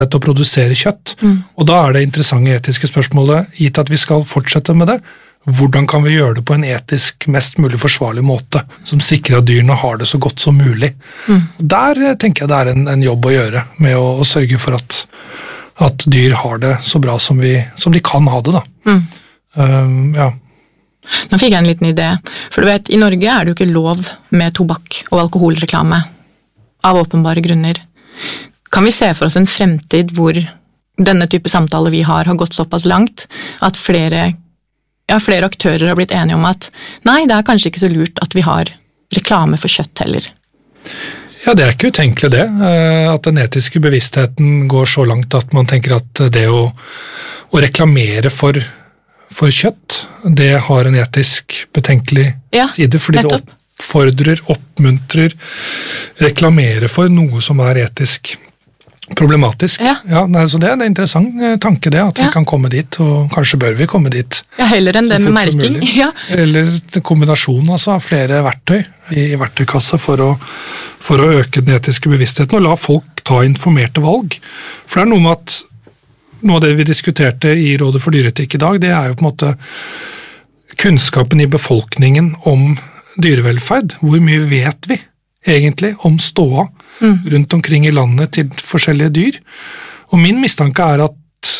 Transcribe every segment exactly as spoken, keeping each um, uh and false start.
til å produsere kjøtt. Mm. Og da er det interessante etiske spørsmålet, gitt at vi skal fortsette med det, hvordan kan vi gjøre det på en etisk mest mulig forsvarlig måte, som sikrer at dyrene har det så godt som mulig. Mm. Der tenker jeg det er en, en jobb å gjøre, med å, å sørge for at, at dyr har det så bra som, vi, som de kan ha det. Da. Mm. Um, ja. Nå fikk jeg en liten idé, for du vet, i Norge er det jo ikke lov med tobakk og alkoholreklame, av åpenbare grunner. Kan vi se for oss en fremtid hvor denne type samtale vi har har gått såpass langt, at flere, ja, flere aktører har blitt enige om at nei, det er kanskje ikke så lurt at vi har reklame for kjøtt heller? Ja, det er ikke utenkelig det, at den etiske bevisstheten går så langt at man tenker at det å, å reklamere for for kjøtt, det har en etisk betenkelig ja, side, fordi nettopp. Det oppfordrer, oppmuntrer, reklamerer for noe som er etisk problematisk. Ja. Ja, nei, så det er en interessant tanke det, at ja. Vi kan komme dit, og kanskje bør vi komme dit. Ja, heller enn det med merking. Ja. Eller kombinasjonen altså, av flere verktøy i verktøykassa for å, for å øke den etiske bevisstheten, og la folk ta informerte valg. For det er noe med at noe av det vi diskuterte i Rådet for dyreetikk i dag, det er jo på en måte kunnskapen i befolkningen om dyrevelferd. Hvor mye vet vi egentlig om ståa mm. rundt omkring i landet til forskjellige dyr? Og min mistanke er at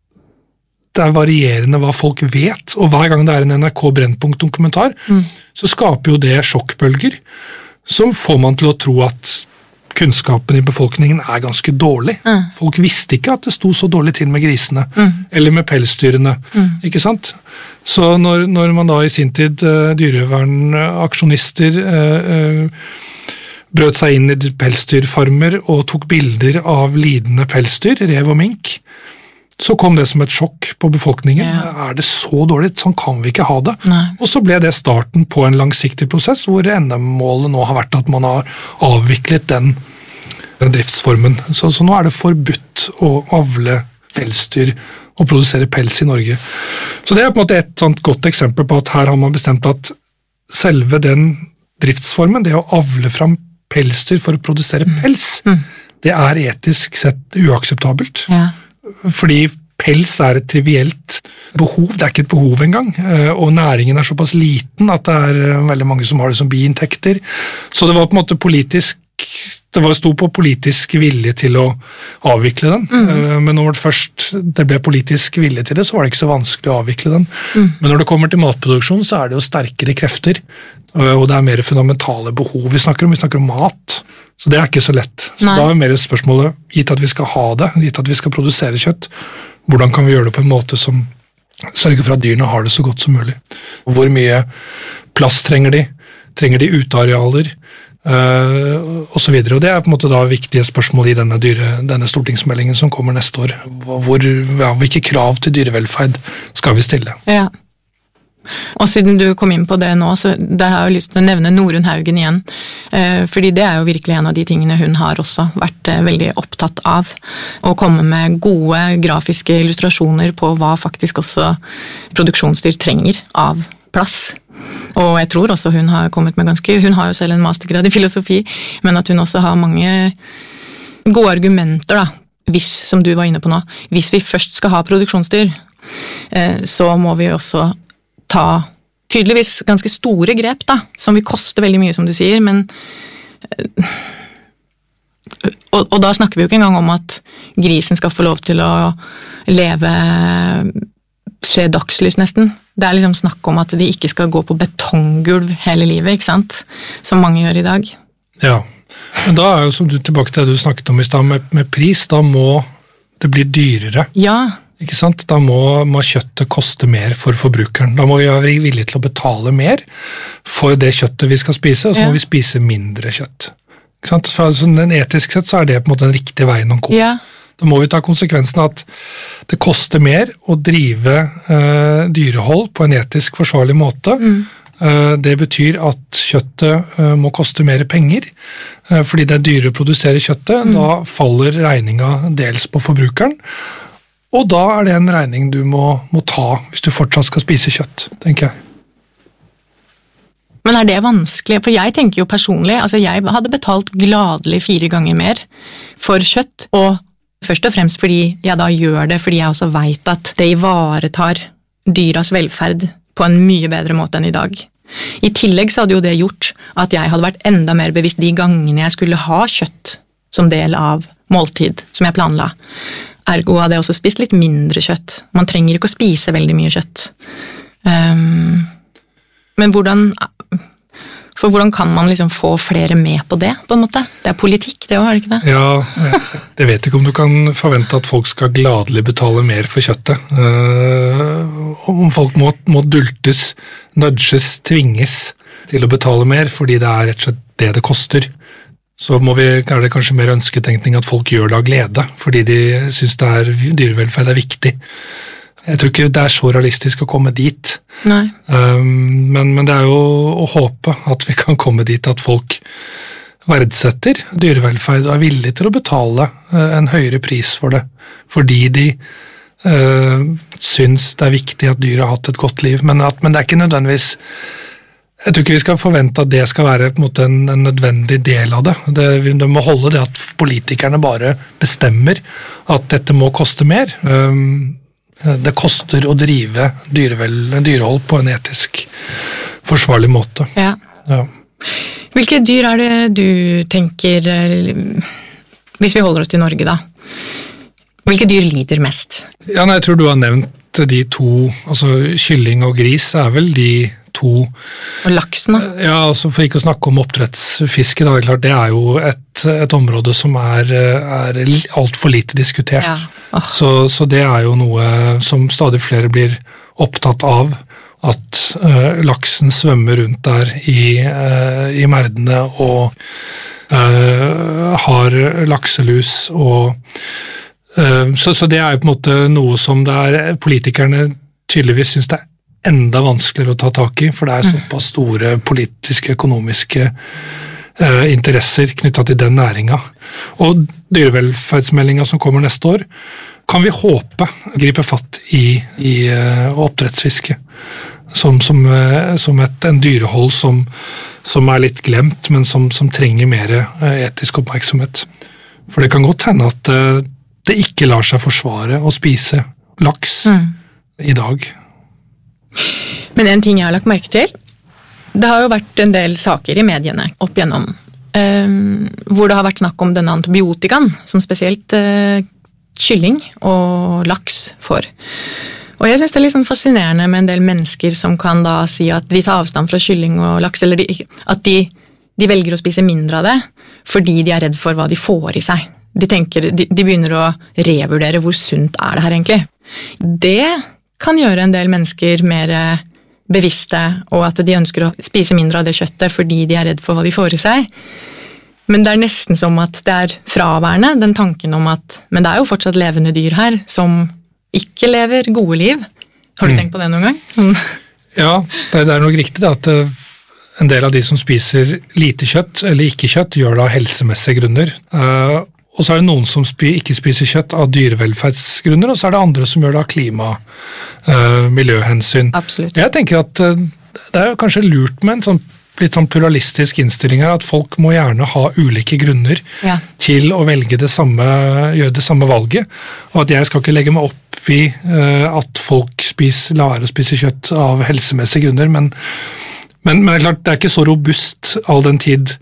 det er varierende hva folk vet, og hver gang det er en N R K Brennpunkt-dokumentar, mm. så skaper jo det sjokkbølger, som får man til å tro at kunnskapen i befolkningen er ganske dårlig. Mm. Folk visste ikke at det sto så dårlig til med grisene, mm. eller med pelsdyrene, mm. ikke sant? Så når, når man da i sin tid uh, dyrevernaksjonister uh, uh, brøt seg inn i pelsdyrfarmer og tok bilder av lidende pelsdyr, rev og mink, så kom det som et sjokk på befolkningen. Ja. Er det så dårlig? Sånn kan vi ikke ha det. Nei. Og så ble det starten på en langsiktig prosess, hvor endemålet nå har vært at man har avviklet den, den driftsformen. Så, så nå er det forbudt å avle pelsdyr og produsere pels i Norge. Så det er på en måte et sånt godt eksempel på at her har man bestemt at selve den driftsformen, det å avle fram pelsdyr for å produsere pels, mm. det er etisk sett uakseptabelt. Ja. Fordi pels er et trivielt behov, det er ikke et behov engang, og næringen er såpass liten at det er veldig mange som har det som biinntekter. Så det var på en måte politisk, det var stod på politisk vilje til å avvikle den, mm. men når det først det ble politisk vilje til det, så var det ikke så vanskelig å avvikle den. Mm. Men når det kommer til matproduksjon, så er det jo sterkere krefter, og det er mer fundamentale behov vi snakker om, vi snakker om mat. Så det er ikke så lett. Så Nei. Da er mer spørsmålet, gitt at vi skal ha det, gitt at vi skal produsere kjøtt, hvordan kan vi gjøre det på en måte som sørger for at dyrene har det så godt som mulig? Hvor mye plass trenger de? Trenger de utearealer? Uh, og så videre. Og det er på en måte da viktige spørsmål i denne, dyre, denne stortingsmeldingen som kommer neste år. Hvor, ja, hvilke krav til dyrevelferd skal vi stille? Ja. Og siden du kom inn på det nå, så det har jeg lyst til å nevne Norunn Haugen igjen, eh, fordi det er jo virkelig en av de tingene hun har også vært eh, veldig opptatt av, å komme med gode grafiske illustrasjoner på hva faktisk også produksjonsdyr trenger av plass. Og jeg tror også hun har kommet med ganske, hun har jo selv en mastergrad i filosofi, men at hun også har mange gode argumenter da, hvis, som du var inne på nå, hvis vi først skal ha produksjonsdyr, eh, så må vi også ta tydeligvis ganske store grep da, som vil koste veldig mye som du sier, men og, og da snakker vi jo ikke engang om at grisen skal få lov til å leve, se dagslys nesten. Det er liksom snakk om at de ikke skal gå på betonggulv hele livet, ikke sant? Som mange gjør i dag. Ja, men da er jo som du tilbake til det du snakket om i sted med, med pris, da må det bli dyrere. Ja, ikke sant? Da må, må kjøttet koste mer for forbrukeren. Da må vi være villige til å betale mer for det kjøttet vi skal spise, og så ja. Må vi spise mindre kjøtt. Ikke sant? For altså, den etisk sett så er det på en måte den riktige veien å gå. Ja. Da må vi ta konsekvensen av at det koster mer å drive eh, dyrehold på en etisk forsvarlig måte. Mm. Eh, det betyr at kjøttet eh, må koste mer penger, eh, fordi det er dyrere å produsere kjøttet. Mm. Da faller regninga dels på forbrukeren, og da er det en regning du må, må ta hvis du fortsatt skal spise kjøtt, tenker jeg. Men er det vanskelig? For jeg tenker jo personlig, altså jeg hadde betalt gladelig fire ganger mer for kjøtt, og Først og fremst fordi jeg da gjør det, fordi jeg også vet at det ivaretar dyras velferd på en mye bedre måte enn i dag. I tillegg så hadde jo det gjort at jeg hadde vært enda mer bevisst de gangene jeg skulle ha kjøtt som del av måltid, som jeg planla. Ergo hadde jeg også spist litt mindre kjøtt. Man trenger ikke å spise veldig mye kjøtt. Um, men hvordan, for hvordan kan man liksom få flere med på det, på en måte? Det er politikk, det også, er det ikke det? Ja, jeg vet ikke om du kan forvente at folk skal gladelig betale mer for kjøttet. Uh, om folk må, må dultes, nudges, tvinges til å betale mer, fordi det er rett og slett det det koster. Så må vi, er det kanskje mer ønsketenkning at folk gjør det av glede, fordi de synes det er, dyrevelferd er viktig. Jeg tror ikke det er så realistisk å komme dit. Nei. Um, men, men det er jo å håpe at vi kan komme dit at folk verdsetter dyrevelferd og er villige til å betale uh, en høyere pris for det, fordi de uh, synes det er viktig at dyret har hatt et godt liv, men, at, men det er ikke nødvendigvis. Jeg tror ikke vi skal forvente at det skal være på en, måte, en, en nødvendig del av det. det. Det må holde det at politikerne bare bestemmer at dette må koste mer. Um, det koster å drive dyrevel, dyrehold på en etisk forsvarlig måte. Ja. Ja. Hvilke dyr er det du tenker, hvis vi holder oss til Norge da, hvilke dyr lider mest? Ja, nei, jeg tror du har nevnt de to, altså kylling og gris er vel de to. Og laksen da? Ja, altså for ikke å snakke om oppdrettsfiske, da, klart, det er jo et, et område som er, er alt for lite diskutert. Ja. Oh. Så, så det er jo noe som stadig flere blir opptatt av, at uh, laksen svømmer rundt der i, uh, i merdene og uh, har lakselus og uh, så, så det er jo på en måte noe som det er, politikerne tydeligvis synes det er enda vanskeligere å ta tak i, for det er såpass store politiske, økonomiske eh, interesser knyttet til den næringa. Og dyrevelferdsmeldinga som kommer neste år, kan vi håpe gripe fatt i, i uh, oppdrettsfiske, som, som, uh, som et, en dyrehold som, som er litt glemt, men som, som trenger mer uh, etisk oppmerksomhet. For det kan godt hende at uh, det ikke lar seg forsvare å spise laks mm. i dag. Men en ting jeg har lagt merke til, det har jo vært en del saker i mediene opp igjennom, um, hvor det har vært snakk om denne antibiotikaen, som spesielt uh, kylling og laks får. Og jeg synes det er litt sånn fascinerende med en del mennesker som kan da si at de tar avstand fra kylling og laks, eller de, at de, de velger å spise mindre av det, fordi de er redd for hva de får i seg. De, tenker, de, de begynner å revurdere hvor sunt er det her egentlig. Det kan gjøre en del mennesker mer bevisste, og at de ønsker å spise mindre av det kjøttet fordi de er redd for hva de får i seg. Men det er nesten som at det er fraværende, den tanken om at men det er jo fortsatt levende dyr her som ikke lever gode liv. Har du mm. tenkt på det noen gang? Ja, det er nok riktig da, at en del av de som spiser lite kjøtt eller ikke kjøtt gjør det av helsemessige grunner. Uh, Og så er det noen som spi, ikke spiser kjøtt av dyrevelferdsgrunner, og så er det andre som gjør det av klima, uh, miljøhensyn. Absolutt. Jeg tenker at uh, det er kanskje lurt med en sånn, litt sånn pluralistisk innstilling her, at folk må gjerne ha ulike grunner ja. til å velge det samme, gjøre det samme valget, og at jeg skal ikke legge meg opp i uh, at folk spiser, lar være å spise kjøtt av helsemessige grunner, men, men, men klart, det er ikke så robust all den tid.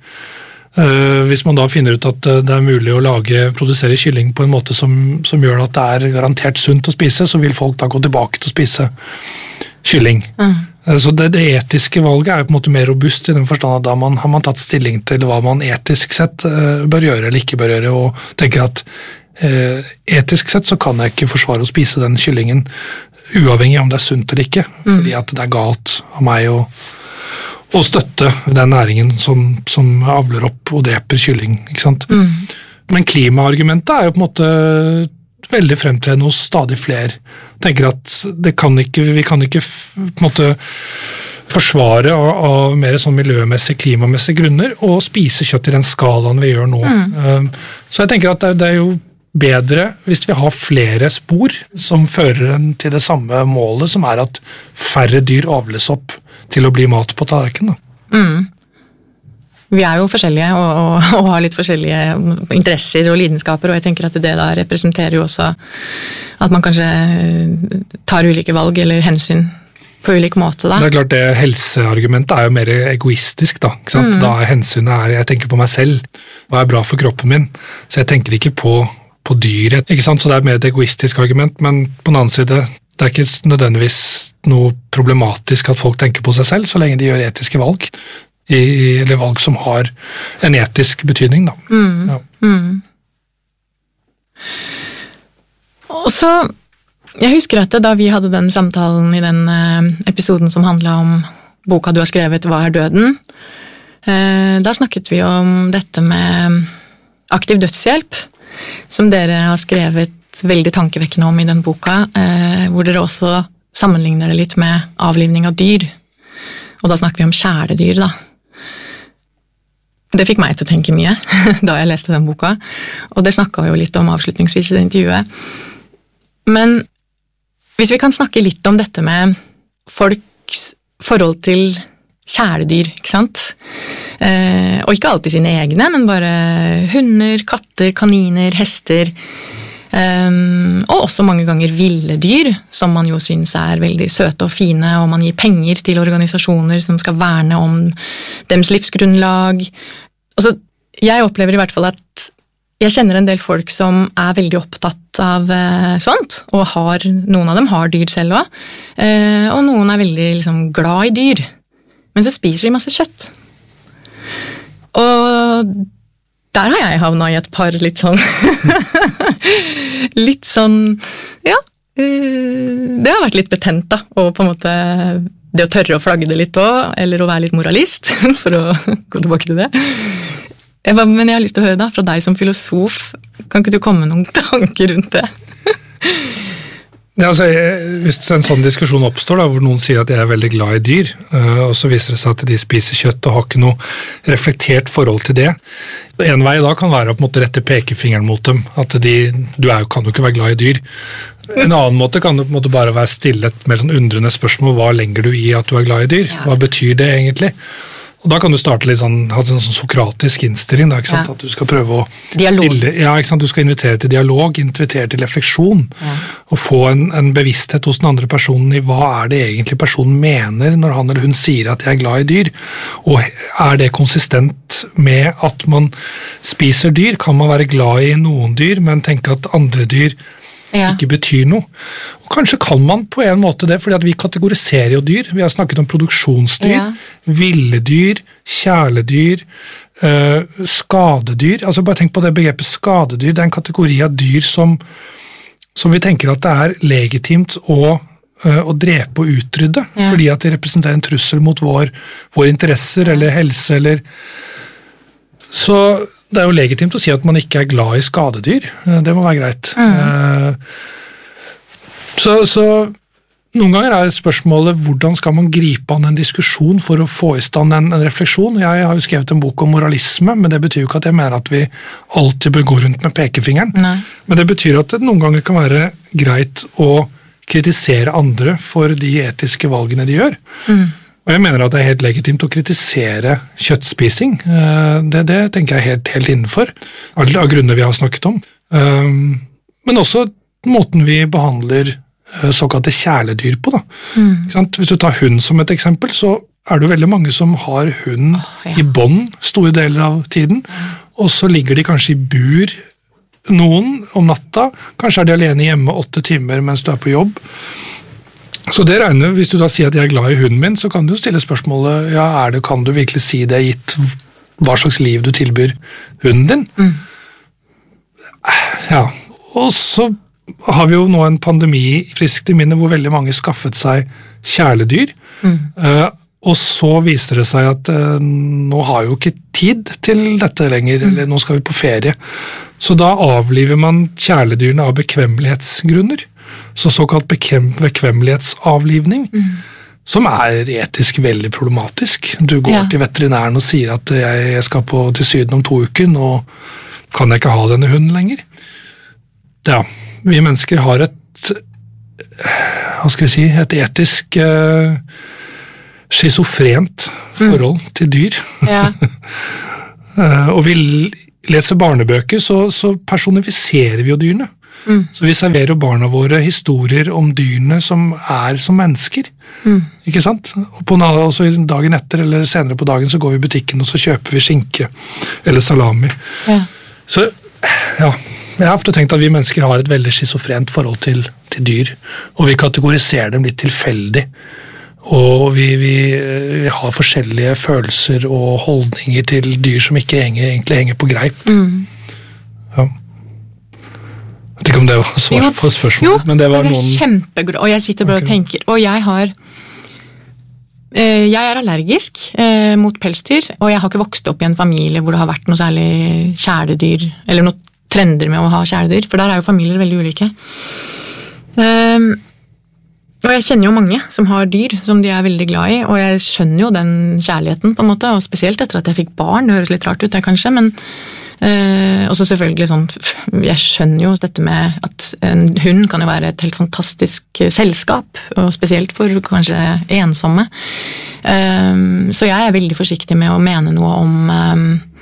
Uh, hvis man da finner ut at uh, det er mulig å lage, produsere kylling på en måte som, som gjør at det er garantert sunt å spise, så vil folk da gå tilbake til å spise kylling. Mm. Uh, så det, det etiske valget er på en måte mer robust i den forstand at da man, har man tatt stilling til hva man etisk sett uh, bør gjøre eller ikke bør gjøre, og tenker at uh, etisk sett så kan jeg ikke forsvare å spise den kyllingen uavhengig om det er sunt eller ikke, mm. fordi at det er galt av meg å og støtte den næringen som, som avler opp og dreper kylling, ikke sant? Mm. Men klimaargumentet er jo på en måte veldig fremtredende hos stadig flere. Jeg tenker at det kan ikke, vi kan ikke på en måte forsvare av, av mer sånn miljømessige, klimamessige grunner og spise kjøtt i den skalaen vi gjør nå. Mm. Så jeg tenker at det, det er jo bedre hvis vi har flere spor som fører en til det samme målet, som er at færre dyr avles opp til å bli mat på tallerkenen. Mm. Vi er jo forskjellige og, og, og har litt forskjellige interesser og lidenskaper, og jeg tenker at det da representerer jo også at man kanskje tar ulike valg eller hensyn på ulik måte da. Det er klart det helseargumentet er jo mer egoistisk da, ikke sant? Mm. Da er hensynet er, jeg tenker på meg selv, hva er bra for kroppen min, så jeg tenker ikke på, på dyret, ikke sant? Så det er mer et egoistisk argument, men på den annen side, det er ikke nødvendigvis noe problematisk at folk tenker på seg selv, så lenge de gjør etiske valg. I, eller valg som har en etisk betydning da. Mm. Ja. Mm. Og så, jeg husker at da vi hadde den samtalen i den episoden som handlet om boka du har skrevet, Hva er døden? Da snakket vi om dette med aktiv dødshjelp, som dere har skrevet veldig tankevekkende om i den boka, hvor dere også sammenligner det litt med avlivning av dyr. Og da snakker vi om kjæledyr da. Det fikk meg til å tenke mye da jeg leste den boka, og det snakket vi jo litt om avslutningsvis i det intervjuet. Men hvis vi kan snakke litt om dette med folks forhold til kjæledyr, ikke sant? Eh, og ikke alltid sine egne, men bare hunder, katter, kaniner, hester, Um, og også mange ganger ville dyr, som man jo synes er veldig søte og fine, og man gir penger til organisasjoner som skal verne om deres livsgrunnlag. Altså, jeg opplever i hvert fall at jeg kjenner en del folk som er veldig opptatt av uh, sånt, og har, noen av dem har dyr selv også, uh, og noen er veldig liksom, glad i dyr, men så spiser de masse kjøtt. Og der har jeg havnet i et par litt sånn litt sånn ja, det har vært litt betent da, og på en måte det å tørre å flagge det litt også, eller å være litt moralist for å gå tilbake til det. Jeg bare, men jeg har lyst til å høre da, fra deg som filosof, kan ikke du komme med noen tanker rundt det? Ja, altså, hvis en sånn diskusjon oppstår da, hvor noen sier at jeg er veldig glad i dyr, og så viser det seg at de spiser kjøtt og har ikke noe reflektert forhold til det. En vei da kan være å på en måte rette pekefingeren mot dem, at de, du er, kan jo ikke være glad i dyr. En annen måte kan det på en måte bare være stille et mer sånn undrende spørsmål, hva legger du i at du er glad i dyr? Hva betyr det egentlig? Og da kan du starte litt sånn, ha en sånn sokratisk innstilling, da, ikke sant? Ja. At du skal prøve å stille, ja, ikke sant? Du skal invitere til dialog, invitere til refleksjon, ja. Og få en, en bevissthet hos den andre personen i hva er det egentlig personen mener når han eller hun sier at jeg er glad i dyr, og er det konsistent med at man spiser dyr? Kan man være glad i noen dyr, men tenke at andre dyr ja. Ikke betyr noe. Og kanskje kan man på en måte det, fordi at vi kategoriserer jo dyr. Vi har snakket om produksjonsdyr, ja. Ville dyr, kjæledyr, øh, skadedyr. Altså bare tenk på det begrepet skadedyr. Det er en kategori av dyr som, som vi tenker at det er legitimt å, øh, å drepe og utrydde, ja. Fordi at de representerer en trussel mot vår, vår interesser eller helse eller så det er jo legitimt å si at man ikke er glad i skadedyr. Det må være greit. Mm. Så, så noen ganger er spørsmålet hvordan skal man gripe an en diskusjon for å få i stand en, en refleksjon. Jeg har jo skrevet en bok om moralisme, men det betyr jo ikke at jeg mener at vi alltid bør gå rundt med pekefingeren. Nei. Men det betyr at det noen ganger kan være greit å kritisere andre for de etiske valgene de gjør. Mm. Og jeg mener at det er helt legitimt å kritisere kjøttspising. Det, det tenker jeg helt, helt innenfor, av grunner vi har snakket om. Men også måten vi behandler såkalte kjæledyr på. Da. Mm. Hvis du tar hund som et eksempel, så er det veldig mange som har hund oh, ja. I bånd store deler av tiden, og så ligger de kanskje i bur noen om natta, kanskje er de alene hjemme åtte timer mens du er på jobb. Så det regner, hvis du da sier at jeg er glad i hunden min, så kan du stille spørsmålet, ja, er det, kan du virkelig si det gitt hva slags liv du tilbyr hunden din? Mm. Ja, og så har vi jo nå en pandemi friskt i minne hvor veldig mange skaffet seg kjæledyr, mm. uh, og så viser det seg at uh, nå har jo ikke tid til dette lenger, mm. eller nå skal vi på ferie. Så da avliver man kjæledyrene av bekvemmelighetsgrunner. Så såkalt bekvemmelighetsavlivning, mm. som er etisk veldig problematisk. Du går ja. Til veterinæren og sier at jeg, jeg skal på, til Syden om to uker, nå kan jeg ikke ha denne hunden lenger. Ja, vi mennesker har et, hva skal vi si, et etisk uh, schizofrent forhold mm. til dyr. Ja. Og vi leser barnebøker, så, så personifiserer vi jo dyrene. Mm. Så vi serverer jo barna våre historier om dyrene som er som mennesker. Mm. Ikke sant? Og på også dagen etter eller senere på dagen så går vi i butikken og så kjøper vi skinke eller salami. Ja. Så ja, jeg har ofte tenkt at vi mennesker har et veldig schizofrent forhold til, til dyr, og vi kategoriserer dem litt tilfeldig. Og vi, vi, vi har forskjellige følelser og holdninger til dyr som ikke henger, egentlig henger på greip. Mm. Ja. Jeg vet ikke om det var svar på spørsmålet, jo, men det var det noen... Jo, kjempebra, og jeg sitter bare okay. og tenker, og jeg har... Eh, jeg er allergisk eh, mot pelsdyr, og jeg har ikke vokst opp i en familie hvor det har vært noe særlig kjæledyr, eller noe trender med å ha kjæledyr, for der er jo familier veldig ulike. Eh, og jeg kjenner jo mange som har dyr som de er veldig glad i, og jeg skjønner jo den kjærligheten på en måte, og spesielt etter at jeg fikk barn, det høres litt rart ut det kanskje, men Eh, og så selvfølgelig sånn, jeg skjønner jo dette med at en hund kan jo være et helt fantastisk selskap, og spesielt for kanskje ensomme. Eh, så jeg er veldig forsiktig med å mene noe om eh,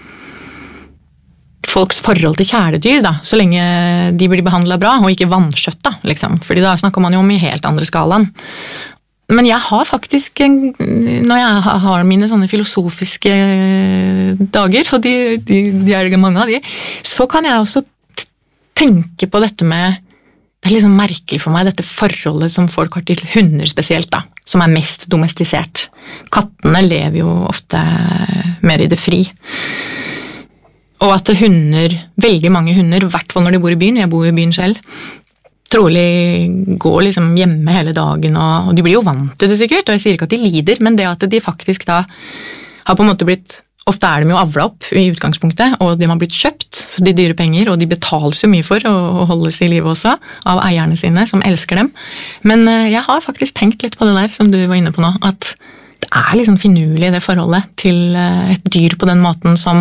folks forhold til kjæledyr, da, så lenge de blir behandlet bra, og ikke vanskjøtta, liksom, fordi da snakker man jo om i helt andre skalaen. Men jeg har faktisk, når jeg har mine sånne filosofiske dager, og de, de, de er det mange av de, så kan jeg også tenke på dette med, det er liksom merkelig for meg, dette forholdet som folk har til hunder spesielt, da, som er mest domestisert. Kattene lever jo ofte mer i det fri. Og at hunder, veldig mange hunder, i hvert fall når de bor i byen, jeg bor i byen selv, trolig går liksom hjemme hele dagen, og, og de blir jo vant til det sikkert, og jeg sier ikke at de lider, men det at de faktisk da har på en måte blitt, ofte er de jo avlet opp i utgangspunktet, og de har blitt kjøpt for de dyre penger, og de betaler så mye for å, å holdes i livet også, av eierne sine, som elsker dem. Men uh, jeg har faktisk tenkt litt på det der, som du var inne på nå, at det er liksom finurlig det forholdet til uh, et dyr på den måten som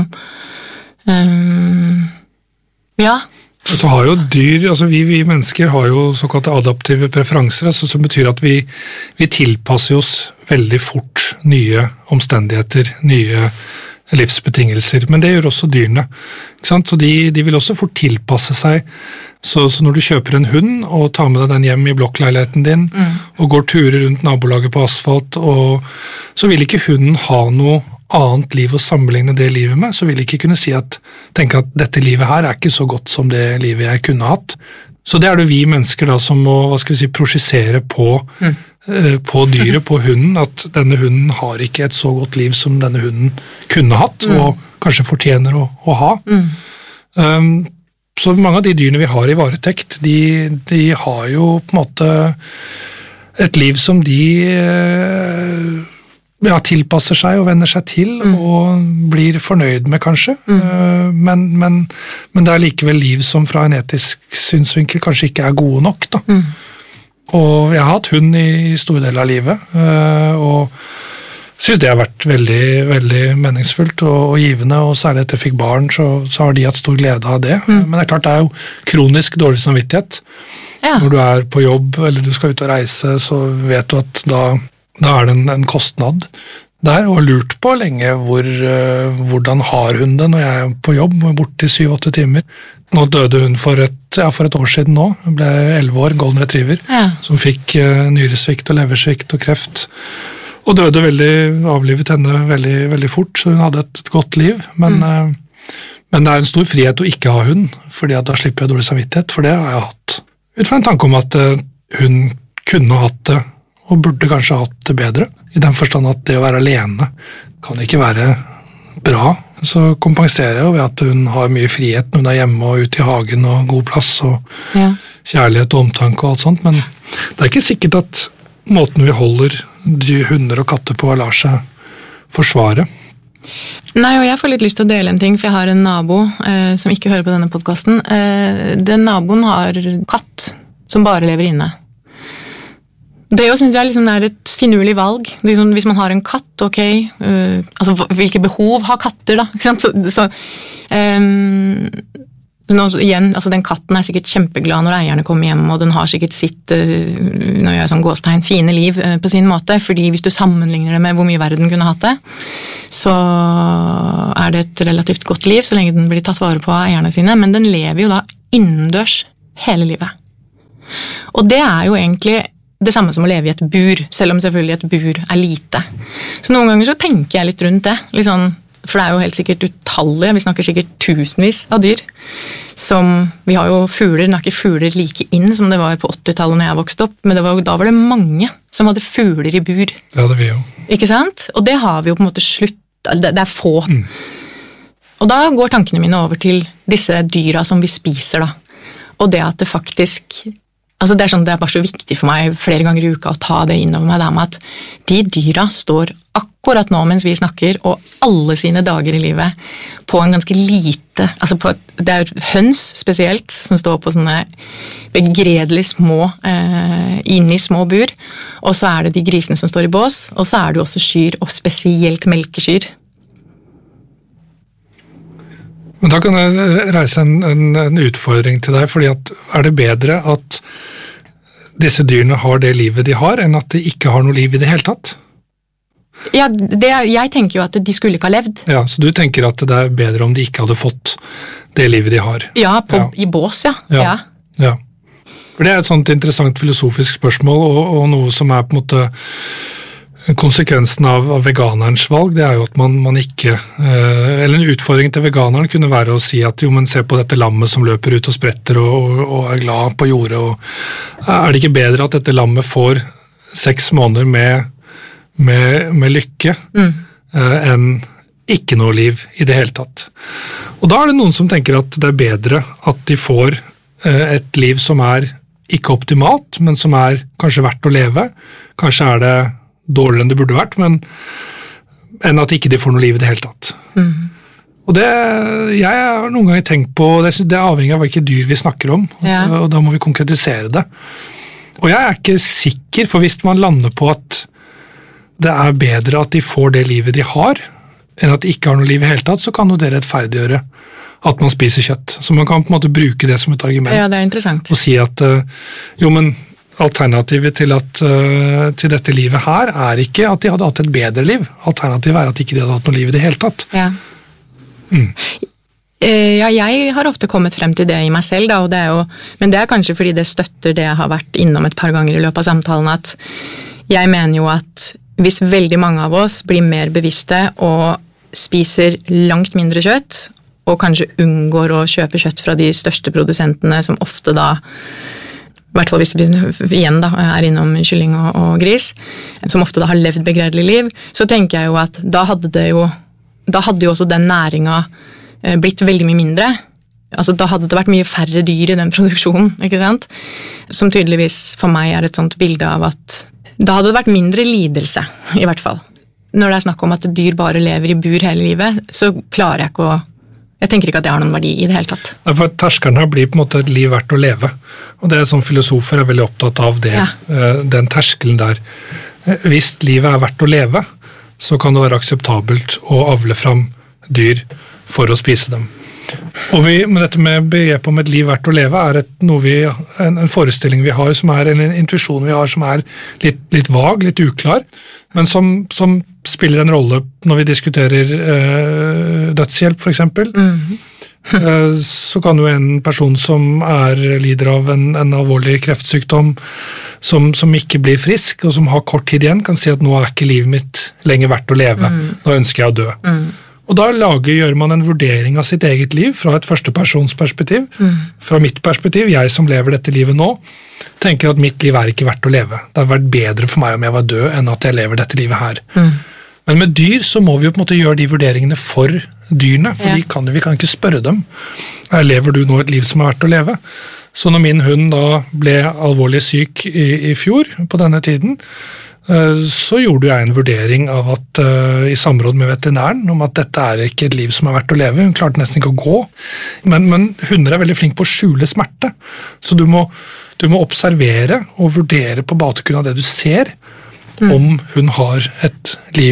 um, ja, Så har jo dyr, altså vi, vi mennesker har jo såkalte adaptive preferanser, altså som betyr at vi, vi tilpasser oss veldig fort nye omstendigheter, nye livsbetingelser, men det gjør også dyrene. Ikke sant? Så de, de vil også fort tilpasse seg. Så, så når du kjøper en hund og tar med deg den hjem i blokkleiligheten din, mm. og går turer rundt nabolaget på asfalt, og, så vil ikke hunden ha noe annet liv å sammenligne det livet med, så vil jeg ikke kunne si at, tenke at dette livet her er ikke så godt som det livet jeg kunne hatt. Så det er det vi mennesker da som må, hva skal vi si, prosjisere på, mm. eh, på dyret, på hunden, at denne hunden har ikke et så godt liv som denne hunden kunne hatt, mm. og kanskje fortjener å, å ha. Mm. Um, så mange av de dyrene vi har i varetekt, de, de har jo på en måte et liv som de eh, ja, tilpasser seg og venner seg til, mm. og blir fornøyd med kanskje, mm. men, men, men det er likevel liv som fra en etisk synsvinkel kanskje ikke er gode nok. Da. Mm. Og jeg har hatt hund i store deler av livet, og synes det har vært veldig, veldig meningsfullt og, og givende, og særlig etter jeg fikk barn, så, så har de hatt stor glede av det. Mm. Men det er klart, det er jo kronisk dårlig samvittighet. Ja. Når du er på jobb, eller du skal ut og reise, så vet du at da Da er det en, en kostnad der, og har lurt på lenge hvor, uh, hvordan har hun det når jeg er på jobb, borte i syv-åtte timer. Nå døde hun for et, ja, for et år siden nå, hun ble elleve år, golden retriever, ja. Som fikk uh, nyresvikt og leversvikt og kreft, og døde veldig, avlivet henne veldig, veldig fort, så hun hadde et, et godt liv, men, mm. uh, men det er en stor frihet å ikke ha hund, fordi at da slipper jeg dårlig samvittighet, for det har jeg hatt. Ut fra en tanke om at uh, hun kunne hatt det, og burde kanskje hatt det bedre, i den forstand at det å være alene kan ikke være bra. Så kompenserer jeg jo ved at hun har mye frihet når hun er hjemme og ute i hagen og god plass og ja. Kjærlighet og omtanke og alt sånt, men det er ikke sikkert at måten vi holder hunder og katter på lar seg forsvare. Nei, og jeg får litt lyst til å dele en ting, for jeg har en nabo eh, som ikke hører på denne podcasten. Eh, den naboen har katt som bare lever inne. Det jo, synes jeg, liksom, er et finurlig valg. Liksom, hvis man har en katt, ok, uh, altså hvilke behov har katter da? Ikke sant? Så, så, um, Så nå, igjen, altså den katten er sikkert kjempeglad når eierne kommer hjem, og den har sikkert sitt, nå gjør jeg sånn gåstegn, fine liv på sin måte, fordi hvis du sammenligner det med hvor mye verden kunne hatt det, så er det et relativt godt liv, så lenge den blir tatt vare på av eierne sine, men den lever jo da innendørs hele livet. Og det er jo egentlig det samme som å leve i et bur, selv om selvfølgelig et bur er lite. Så noen ganger så tenker jeg litt rundt det, litt sånn, for det er jo helt sikkert utallige, vi snakker sikkert tusenvis av dyr, som, vi har jo fugler, nå er ikke fugler like inn som det var på åttitallet når jeg vokste opp, men det var, da var det mange som hadde fugler i bur. Ja, det vi jo. Ikke sant? Og det har vi jo på en måte slutt, det, det er få. Mm. Og da går tankene mine over til disse dyra som vi spiser da, og det at det faktisk, altså det er sånn, det er bare så viktig for meg flere ganger i uka å ta det innover meg, det med at de dyra står akkurat nå mens vi snakker, og alle sine dager i livet, på en ganske lite, altså på, det er høns spesielt, som står på sånne begredelig små, eh, inne i små bur, og så er det de grisene som står i bås, og så er det også kyr, og spesielt melkekyr. Men da kan jeg reise en, en, en utfordring til deg, fordi at er det bedre at disse dyrene har det livet de har, enn at de ikke har noe liv i det hele tatt? Ja, det, jeg tenker jo at de skulle ikke ha levd. Ja, så du tenker at det er bedre om de ikke hadde fått det livet de har? Ja, på, ja. I bås, ja. Ja, ja. Ja. For det er et sånt interessant filosofisk spørsmål, og, og noe som er på en måte konsekvensen av, av veganerens valg, det er jo at man, man ikke, eh, eller en utfordring til veganeren kunne være å si at jo, men se på dette lammet som løper ut og spretter og, og, og er glad på jordet, og er det ikke bedre at dette lammet får seks måneder med, med, med lykke mm. eh, enn ikke noe liv i det hele tatt? Og da er det noen som tenker at det er bedre at de får eh, et liv som er ikke optimalt, men som er kanskje verdt å leve, kanskje er det dårligere enn det burde vært, men enn at ikke de får noe liv i det hele tatt. Mm. Og det, jeg har noen ganger tenkt på, det, det er avhengig av hvilke dyr vi snakker om, ja. og, og da må vi konkretisere det. Og jeg er ikke sikker, for hvis man lander på at det er bedre at de får det livet de har, enn at de ikke har noe liv i hele tatt, så kan jo det rettferdiggjøre at man spiser kjøtt. Så man kan på en måte bruke det som et argument. Ja, det er interessant. Og si at, jo, men alternativet til, at, uh, til dette livet her er ikke at de hadde hatt et bedre liv. Alternativet er at ikke de hadde hatt noe liv i det hele tatt. Ja. Mm. Ja, jeg har ofte kommet frem til det i meg selv, da, og det er jo, men det er kanskje fordi det støtter det jeg har vært innom et par ganger i løpet av samtalen, at jeg mener jo at hvis veldig mange av oss blir mer bevisste og spiser langt mindre kjøtt, og kanskje unngår å kjøpe kjøtt fra de største produsentene, som ofte da i hvert fall hvis vi igjen da, er innom kylling og, og gris, som ofte da har levd begredelig liv, så tenker jeg jo at da hadde det jo, da hadde jo også den næringen blitt veldig mye mindre. Altså da hadde det vært mye færre dyr i den produksjonen, ikke sant? Som tydeligvis for meg er et sånt bilde av at da hadde det vært mindre lidelse, i hvert fall. Når det er snakk om at dyr bare lever i bur hele livet, så klarer jeg ikke å Jeg tenker ikke at det har noen verdi i det hele tatt. For terskelen her blir på en måte et liv verdt å leve. Og det er sånn filosofer er veldig opptatt av det, ja. Den terskelen der. Hvis livet er verdt å leve, så kan det være akseptabelt å avle fram dyr for å spise dem. Og vi, men dette med begrepet om et liv verdt å leve er et, noe vi, en, en forestilling vi har, som er en, en intuisjon vi har som er litt, litt vag, litt uklar, men som, som spiller en rolle når vi diskuterer eh, dødshjelp for eksempel. Mm. eh, så kan jo en person som er lider av en, en alvorlig kreftsykdom, som, som ikke blir frisk, og som har kort tid igjen, kan si at nå er ikke livet mitt lenger verdt å leve, mm. nå ønsker jeg å dø. Mm. Og da lager, gjør man en vurdering av sitt eget liv fra et førstepersonsperspektiv. Mm. Fra mitt perspektiv, jeg som lever dette livet nå, tenker at mitt liv er ikke verdt å leve. Det har vært bedre for meg om jeg var død enn at jeg lever dette livet her. Mm. Men med dyr så må vi jo på en måte gjøre de vurderingene for dyrene, for ja. de kan, vi kan ikke spørre dem. Lever du nå et liv som er verdt å leve? Så når min hund da ble alvorlig syk i, i fjor, på denne tiden, så gjorde jeg en vurdering av at uh, i samråd med veterinæren om at dette er ikke et liv som er verdt å leve. Hun klarte nesten ikke å gå, men, men hunder er veldig flinke på å skjule smerte. Så du må, du må observere og vurdere på bakgrunn av det du ser, mm. om hun har et liv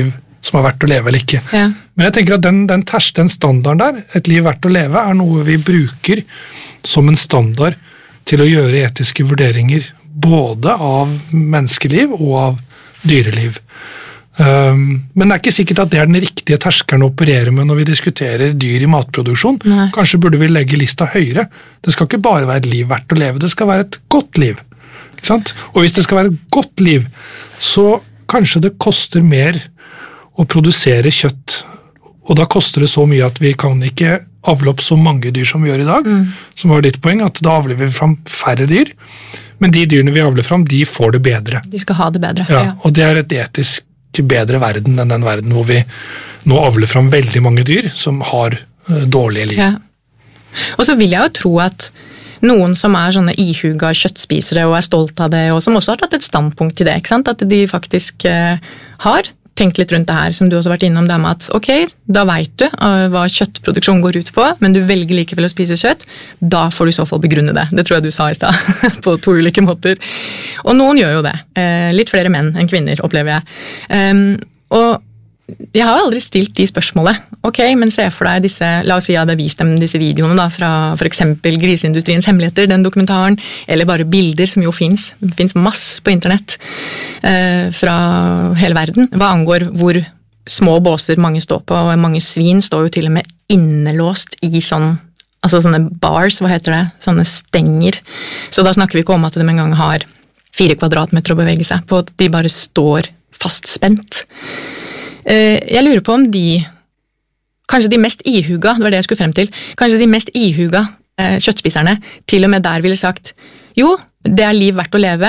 som er verdt å leve eller ikke. Ja. Men jeg tenker at den, den, ters, den standarden der, et liv verdt å leve, er noe vi bruker som en standard til å gjøre etiske vurderinger både av menneskeliv og av dyreliv. Um, men det er ikke sikkert at det er den riktige terskelen å operere med når vi diskuterer dyr i matproduksjon. Nei. Kanskje burde vi legge lista høyere. Det skal ikke bare være et liv verdt å leve, det skal være et godt liv. Ikke sant? Og hvis det skal være et godt liv, så kanskje det koster mer å produsere kjøtt, og da koster det så mye at vi kan ikke avle opp så mange dyr som vi gjør i dag, mm. som var ditt poeng, at da avler vi fram færre dyr, men de dyrene vi avler fram, de får det bedre. De skal ha det bedre. Ja, ja. Og det er et etisk bedre verden enn den verden hvor vi nå avler fram veldig mange dyr som har uh, dårlige liv. Ja. Og så vil jeg jo tro at noen som er sånne ihuga kjøttspisere og er stolt av det, og som også har tatt et standpunkt til det, ikke sant? At de faktisk uh, har tenkt litt rundt det her, som du også har vært innom det med at ok, da vet du uh, hva kjøttproduksjon går ut på, men du velger likevel å spise kjøtt, da får du i så fall begrunne det. Det tror jeg du sa i sted, på to ulike måter. Og noen gjør jo det. Uh, litt flere menn enn kvinner, opplever jeg. Um, og jeg har aldri stilt de spørsmålet. Ok, men se for deg disse, la oss si jeg hadde vist dem disse videoene da, fra for eksempel Griseindustriens hemmeligheter, den dokumentaren, eller bare bilder som jo finnes. Det finnes masse på internett eh, fra hele verden. Hva angår hvor små båser mange står på, og mange svin står jo til og med innelåst i sånn, altså sånne bars, hva heter det? Sånne stenger. Så da snakker vi ikke om at de en gang har fire kvadratmeter å bevege seg på, at de bare står fastspent. Jeg lurer på om de, kanskje de mest ihuga, det var det jeg skulle frem til, kanskje de mest ihuga eh, kjøttspiserne til og med der ville sagt, jo, det er liv verdt å leve,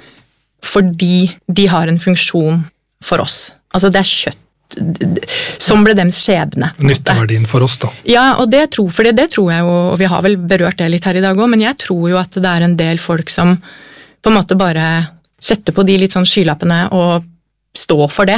fordi de har en funksjon for oss. Altså det er kjøtt som ble dems skjebne. Nytteverdien for oss da. Ja, og det tror, for det, det tror jeg jo, og vi har vel berørt det litt her i dag også, men jeg tror jo at det er en del folk som på en måte bare setter på de litt sånn skylappene og står for det.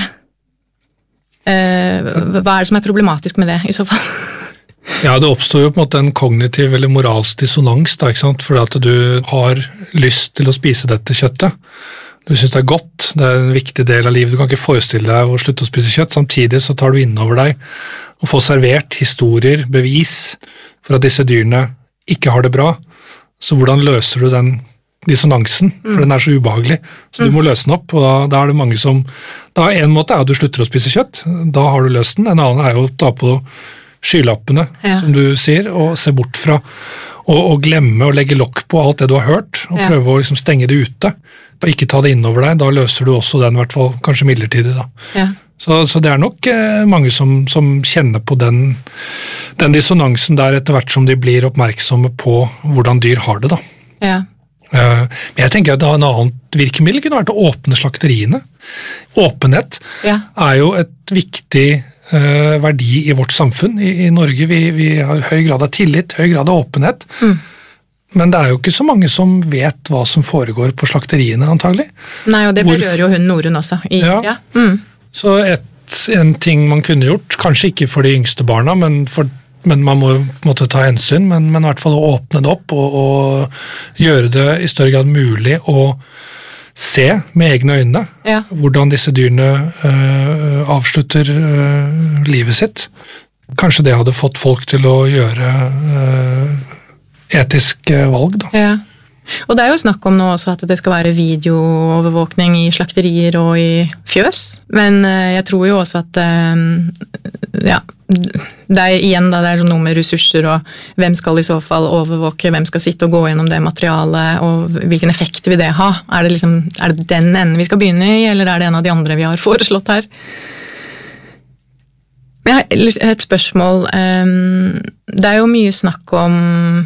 Hva er det som er problematisk med det i så fall? Ja, det oppstår jo på en måte en kognitiv eller moralsk dissonans da, ikke sant? Fordi at du har lyst til å spise dette kjøttet. Du synes det er godt, det er en viktig del av livet. Du kan ikke forestille deg å slutte å spise kjøtt. Samtidig så tar du innover deg og får servert historier, bevis for at disse dyrene ikke har det bra. Så hvordan løser du den dissonansen, for mm. den er så ubehagelig, så du må løse den opp, og da, da er det mange som, da en måte er at du slutter å spise kjøtt, da har du løst den, en annen er jo å ta på skylappene, ja. Som du sier, og se bort fra, og, og glemme å legge lokk på alt det du har hørt, og ja. Prøve å liksom stenge det ute, og ikke ta det innover deg, da løser du også den, i hvert fall kanskje midlertidig da. Ja. Så, så det er nok eh, mange som, som kjenner på den, den dissonansen der etter hvert som de blir oppmerksomme på hvordan dyr har det da. Ja. Men jeg tenker at en annet virkemiddel kunne vært å åpne slakteriene. Åpenhet ja. Er jo et viktig uh, verdi i vårt samfunn. I, i Norge vi, vi har høy grad av tillit, høy grad av åpenhet. Mm. Men det er jo ikke så mange som vet hva som foregår på slakteriene, antagelig. Nei, og det berører jo hun Norun også. I, ja. Ja. Mm. Så et, en ting man kunne gjort, kanskje ikke for de yngste barna, men for men man må måtte ta hensyn, men, men i hvert fall å åpne det opp og, og gjøre det i større grad mulig å se med egne øyne ja. Hvordan disse dyrene uh, avslutter uh, livet sitt. Kanskje det hadde fått folk til å gjøre uh, etiske valg da. Ja. Og det er jo snakk om nå også at det skal være videoovervåkning i slakterier og i fjøs, men jeg tror jo også at ja, det er igjen da, det er noe med ressurser og hvem skal i så fall overvåke, hvem skal sitte og gå gjennom det materialet og hvilken effekt vil det ha? Er det, liksom, er det den enden vi skal begynne i, eller er det en av de andre vi har foreslått her? Men jeg har et spørsmål. Det er jo mye snakk om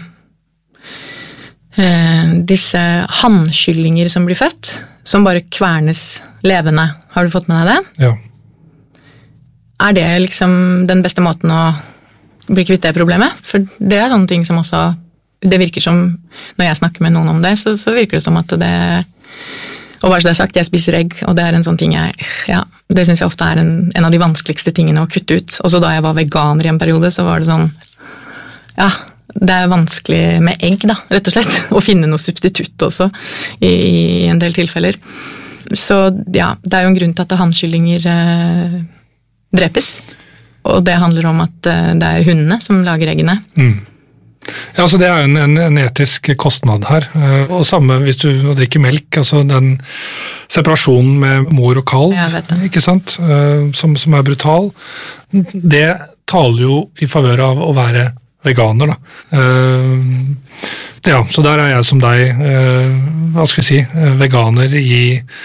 disse hannkyllinger som blir født, som bare kvernes levende. Har du fått med deg det? Ja. Er det liksom den beste måten å bli kvitt det problemet? For det er sånne ting som også, det virker som, når jeg snakker med noen om det, så, så virker det som at det, og hva som det er sagt, jeg spiser egg, og det er en sånn ting jeg, ja, det synes jeg ofte er en, en av de vanskeligste tingene å kutte ut. Også da jeg var veganer i en periode, så var det sånn, ja, det er vanskelig med egg da, rett og slett, å finne noe substitutt også i, i en del tilfeller. Så ja, det er jo en grunn til at hannkyllinger eh, drepes. Og det handler om at det er hundene som lager eggene. Mm. Ja, altså det er en, en, en etisk kostnad her. Og samme hvis du drikker melk, altså den separasjonen med mor og kalv, ikke sant, som, som er brutal, det taler jo i favør av å være veganer, da. Ja, så der er jeg som deg, hva skal jeg si, veganer i,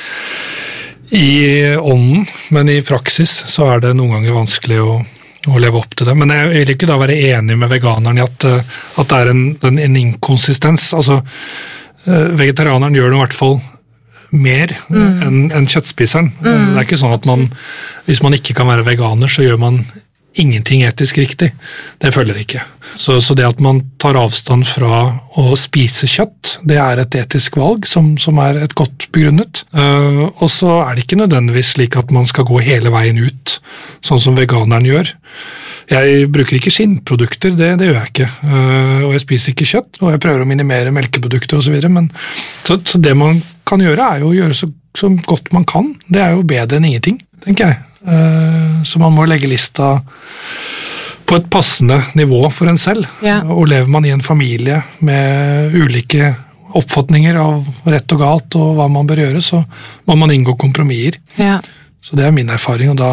i ånden, men i praksis så er det noen ganger vanskelig å å leve opp til det. Men jeg vil ikke da være enig med veganeren i at, at det er en, en, en inkonsistens. Altså, vegetarianeren gjør det i hvert fall mer mm. enn en kjøttspiseren. Mm. Det er ikke sånn at man, hvis man ikke kan være veganer, så gjør man ingenting etisk riktig. Det følger ikke. Så, så det at man tar avstand fra å spise kjøtt, det er et etisk valg som, som er et godt begrunnet. Uh, og så er det ikke nødvendigvis slik at man skal gå hele veien ut, sånn som veganeren gjør. Jeg bruker ikke skinnprodukter, det, det gjør jeg ikke. Uh, og jeg spiser ikke kjøtt, og jeg prøver å minimere melkeprodukter og så videre, men så, så det man kan gjøre er jo å gjøre så, så godt man kan. Det er jo bedre enn ingenting, tenker jeg. Så man må legge lista på et passende nivå for en selv. Ja. Og lever man i en familie med ulike oppfatninger av rett og galt og hva man bør gjøre, så må man inngå kompromisser. Ja. Så det er min erfaring, og da,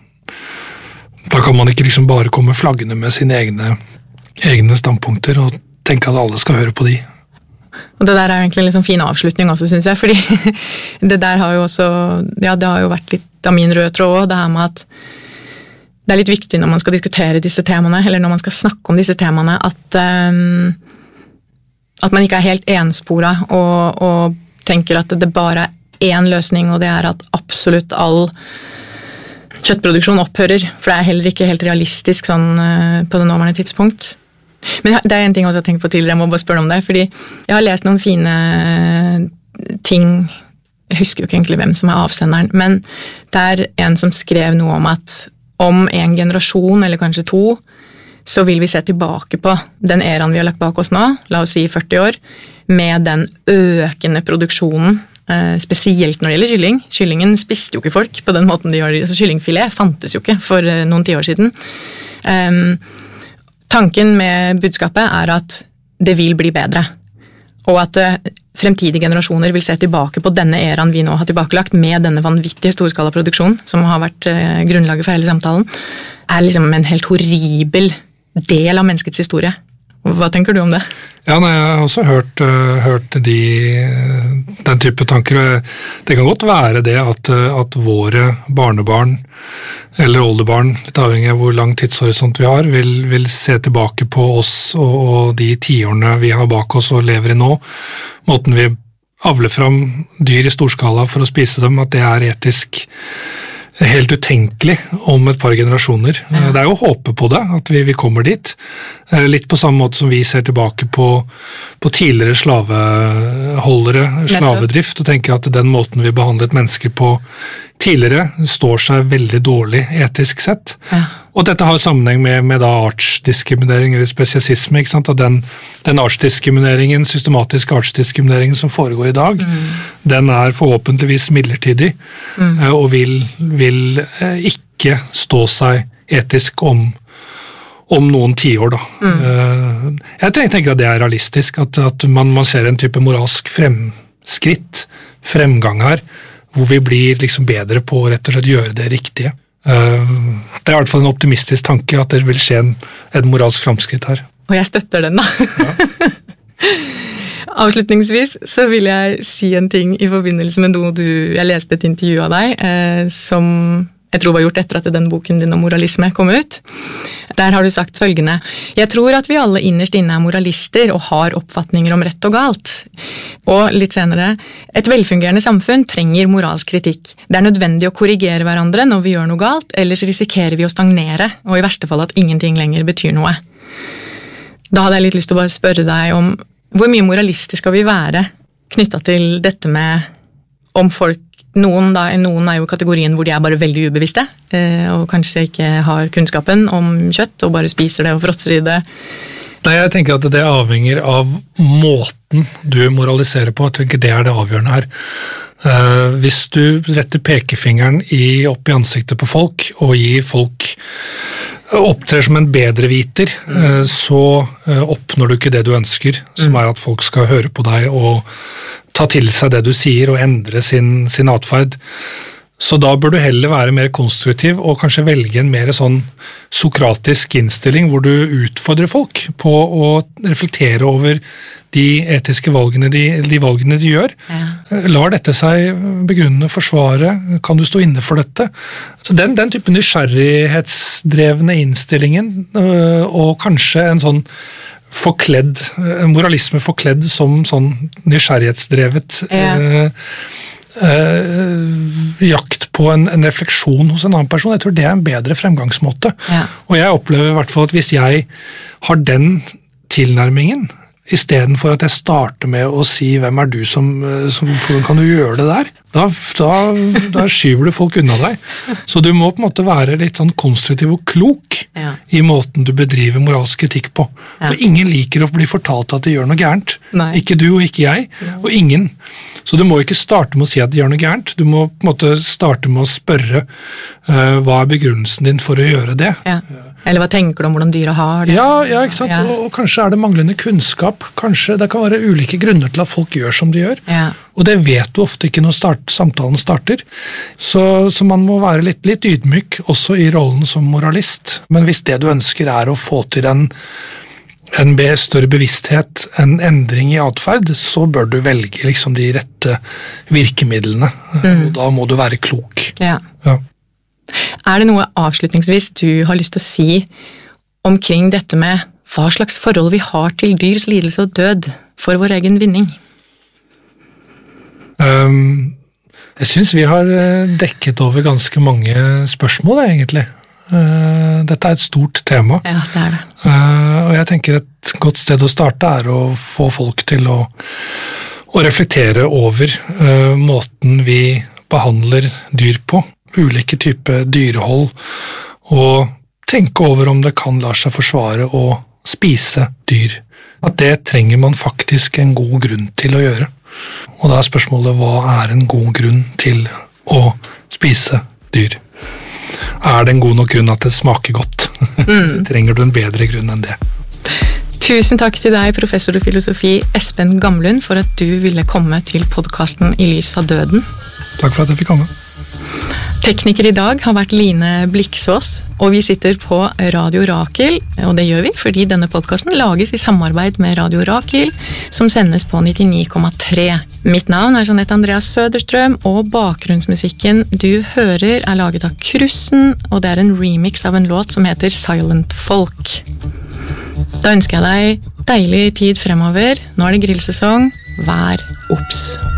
da kan man ikke liksom bare komme flaggende med sine egne, egne standpunkter og tenke at alle skal høre på de. Og det der er egentlig en liksom fin avslutning også, synes jeg, fordi det der har jo også, ja, det har jo vært litt av min røde tråd, det her med at det er litt viktig når man skal diskutere disse temaene, eller når man skal snakke om disse temaene, at, um, at man ikke er helt ensporet og, og tenker at det bare er én løsning, og det er at absolutt all kjøttproduksjon opphører, for det er heller ikke helt realistisk sånn uh, på det nåværende tidspunkt. Men det er en ting også jeg har tenkt på tidligere, jeg må bare spørre om det, fordi jeg har lest noen fine ting, jeg husker jo ikke egentlig hvem som er avsenderen, men det er en som skrev noe om at om en generasjon, eller kanskje to, så vil vi se tilbake på den eraen vi har lagt bak oss nå, la oss si førti år, med den økende produksjonen, spesielt når det gjelder kylling. Kyllingen spiste jo ikke folk på den måten de gjør, altså kyllingfilet fantes jo ikke for noen tiår siden. Um, Tanken med budskapet er at det vil bli bedre, og at fremtidige generasjoner vil se tilbake på denne eraen vi nå har tilbakelagt med denne vanvittige storskalaproduksjonen, som har vært grunnlaget for hele samtalen, er liksom en helt horribel del av menneskets historie. Hva tenker du om det? Ja, nei, jeg har også hørt, uh, hørt de, den type tanker. Det kan godt være det at, at våre barnebarn eller oldebarn, litt avhengig av hvor lang tidshorisont vi har, vil, vil se tilbake på oss og, og de tiårene vi har bak oss og lever i nå. Måten vi avler fram dyr i storskala for å spise dem, at det er etisk helt utenkelig om et par generasjoner. Ja. Det er jo å håpe på det, at vi, vi kommer dit. Litt på samme måte som vi ser tilbake på, på tidligere slaveholdere, slavedrift, og tenker at den måten vi behandlet mennesker på tidligere står seg veldig dårlig etisk sett. Ja. Og dette har sammenheng med, med da artsdiskriminering eller spesiesisme, ikke sant? At den, den artsdiskrimineringen, systematiske artsdiskrimineringen som foregår i dag, mm. den er forhåpentligvis midlertidig, mm. og vil, vil ikke stå seg etisk om, om noen tiår da. Mm. Jeg tenker at det er realistisk, at, at man, man ser en type moralsk fremskritt, fremgang her, hvor vi blir liksom bedre på å rett og slett gjøre det riktige. Det er i hvert fall en optimistisk tanke at det vil skje en, en moralsk fremskritt her. Og jeg støtter den da. Ja. Avslutningsvis så vil jeg si en ting i forbindelse med noe du, jeg leste et intervju av deg, eh, som jeg tror var gjort etter at den boken din om moralisme kom ut. Der har du sagt følgende: jeg tror at vi alle innerst inne er moralister og har oppfatninger om rett og galt. Og litt senere, et velfungerende samfunn trenger moralsk kritikk. Det er nødvendig å korrigere hverandre når vi gjør noe galt, ellers risikerer vi å stagnere, og i verste fall at ingenting lenger betyr noe. Da hadde jeg litt lyst til å bare spørre deg om hvor mye moralister skal vi være knyttet til dette med om folk. Noen, da, noen er jo kategorien hvor de er bare veldig ubevisste, eh, og kanskje ikke har kunnskapen om kjøtt, og bare spiser det og fråtser i det. Nei, jeg tenker at det avhenger av måten du moraliserer på. Jeg tenker det er det avgjørende her. Uh, hvis du retter pekefingeren i, opp i ansiktet på folk, og gir folk opptrer som en bedreviter, uh, så uh, oppnår du ikke det du ønsker, som er at folk skal høre på deg og ta til seg det du sier og endre sin, sin atferd. Så da bør du heller være mer konstruktiv og kanskje velge en mer sånn sokratisk innstilling hvor du utfordrer folk på å reflektere over de etiske valgene de, de valgene de gjør. Ja. Lar dette seg begrunne, forsvare? Kan du stå inne for dette? Så den, den type nysgjerrighetsdrevne innstillingen, og kanskje en sånn forkledd, moralisme forkledd som sånn nysgjerrighetsdrevet ja. Uh, jakt på en, en refleksjon hos en annen person, jeg tror det er en bedre fremgangsmåte. Ja. Og jeg opplever i hvert fall at hvis jeg har den tilnærmingen, i stedet for at jeg starter med å si hvem er du som, som hvordan kan du gjøre det der, da, da, da skyver du folk unna deg. Så du må på en måte være litt sånn konstruktiv og klok ja. I måten du bedriver moralsk kritikk på. Ja. For ingen liker å bli fortalt at de gjør noe gærent. Nei. Ikke du og ikke jeg, ja. Og ingen. Så du må ikke starte med å si at de gjør noe gærent, du må på en måte starte med å spørre uh, hva er begrunnelsen din for å gjøre det. Ja. Eller hva tenker du om hvordan dyra har det? Ja, ja ikke sant? Ja. Og, og kanskje er det manglende kunnskap, kanskje det kan være ulike grunner til at folk gjør som de gjør. Ja. Og det vet du ofte ikke når start, samtalen starter. Så, så man må være litt, litt ydmyk også i rollen som moralist. Men hvis det du ønsker er å få til en, en større bevissthet, en endring i atferd, så bør du velge liksom de rette virkemidlene. Mm. Og da må du være klok. Ja. Ja. Er det noe avslutningsvis du har lyst til å si omkring dette med hva slags forhold vi har til dyrs lidelse og død for vår egen vinning? Um, jeg synes vi har dekket over ganske mange spørsmål, egentlig. Uh, dette er et stort tema. Ja, det er det. Uh, og jeg tenker et godt sted å starte er å få folk til å, å reflektere over uh, måten vi behandler dyr på. Ulike typer dyrehold, og tenke over om det kan la seg forsvare å spise dyr. At det trenger man faktisk en god grunn til å gjøre. Og da er spørsmålet, hva er en god grunn til å spise dyr? Er det en god nok grunn at det smaker godt? Mm. Trenger du en bedre grunn enn det? Tusen takk til deg, professor i filosofi Espen Gamlund, for at du ville komme til podcasten I lys av døden. Takk for at jeg fikk komme. Tekniker I dag har vært Line Bliksås, og vi sitter på Radio Rakel, og det gjør vi fordi denne podcasten lages I samarbeid med Radio Rakel, som sendes på nittini komma tre. Mitt navn er Jeanette Andreas Söderström, og bakgrunnsmusikken du hører er laget av Krussen, og det er en remix av en låt som heter Silent Folk. Da ønsker jeg deg deilig tid fremover. Nå er det grillsesong. Vær obs!